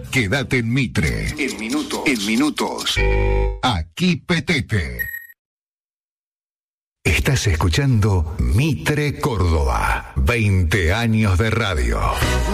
Quédate en Mitre. En minutos. Aquí Petete. Estás escuchando Mitre Córdoba. 20 años de radio.